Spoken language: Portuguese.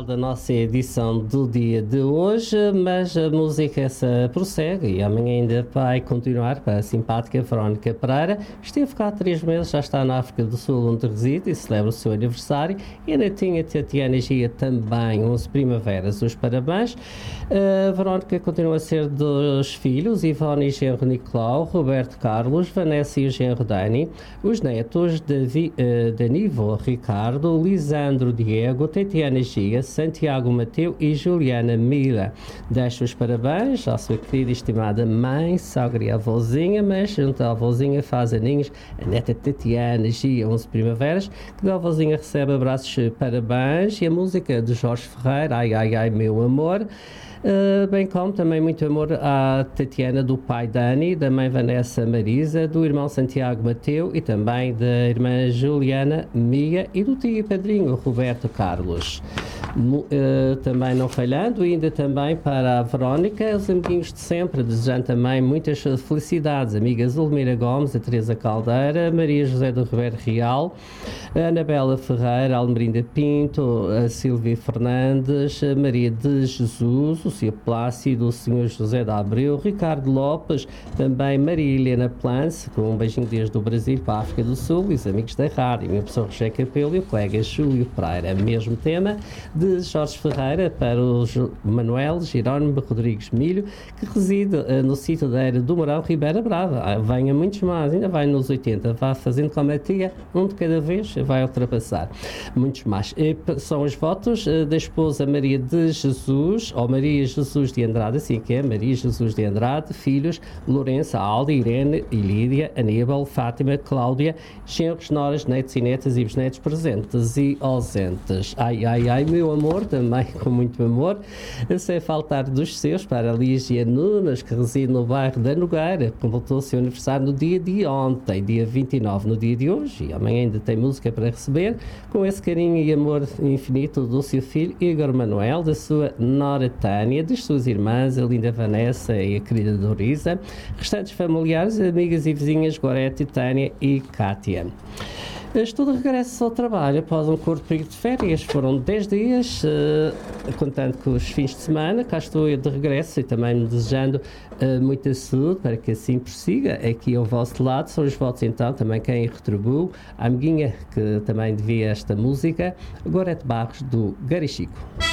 final da nossa edição do dia de hoje, mas a música se prossegue e amanhã ainda vai continuar para a simpática Verónica Pereira. Esteve cá há 3 meses, já está na África do Sul, onde reside e celebra o seu aniversário. E a netinha Tatiana Gia também, 11 primaveras, os parabéns. A Verónica continua a ser dos filhos, Ivone e genro Nicolau, Roberto Carlos, Vanessa e o genro Dani, os netos Danivo Ricardo, Lisandro Diego, Tatiana Gia, Santiago Mateu e Juliana Mira. Deixo os parabéns à sua querida e estimada mãe, sogra e avózinha, mas junto à avózinha faz aninhos a neta Tatiana Gia, 11 primaveras, que da avózinha recebe abraços, parabéns, e a música de Jorge Ferreira, Ai Ai Ai Meu Amor. Bem como também muito amor à Tatiana, do pai Dani, da mãe Vanessa Marisa, do irmão Santiago Mateu e também da irmã Juliana Mia e do tio e padrinho Roberto Carlos. Também não falhando, ainda também para a Verónica, os amiguinhos de sempre, desejando também muitas felicidades, amiga Zulmira Gomes, a Teresa Caldeira, Maria José do Ribeiro Real, a Anabela Ferreira, a Almerinda Pinto, a Silvia Fernandes, a Maria de Jesus, o Sr. Plácido, o Sr. José da Abreu, Ricardo Lopes, também Maria Helena Plance, com um beijinho desde o Brasil para a África do Sul, e os amigos da rádio, e o professor Roger Capelo e o colega Júlio Pereira. Mesmo tema de Jorge Ferreira para o Manuel Jerónimo Rodrigues Milho, que reside no sítio da Era do Mourão, Ribeira Brava. Venha muitos mais, ainda vai nos 80, vá fazendo como a tia, um de cada vez vai ultrapassar. Muitos mais. São os votos da esposa Maria de Jesus, ou Maria Jesus de Andrade, assim que é, Maria Jesus de Andrade, filhos Lourenço, Alda, Irene e Lídia, Aníbal, Fátima, Cláudia, genros, noras, netos e netas e bisnetos presentes e ausentes. Ai, ai, ai, meu amor, também com muito amor, sem faltar dos seus, para a Lígia Nunes, que reside no bairro da Nogueira, completou o seu aniversário no dia de ontem, dia 29, no dia de hoje, e amanhã ainda tem música para receber, com esse carinho e amor infinito do seu filho Igor Manuel, da sua nora Tânia, das suas irmãs, a linda Vanessa e a querida Dorisa, restantes familiares, amigas e vizinhas Gorete, Tânia e Cátia. Estou de regresso ao trabalho após um curto período de férias, foram 10 dias, contando com os fins de semana. Cá estou de regresso e também me desejando muita saúde para que assim prossiga aqui ao vosso lado. São os votos então, também quem retribui, a amiguinha que também devia esta música, Gorete Barros, do Garichico.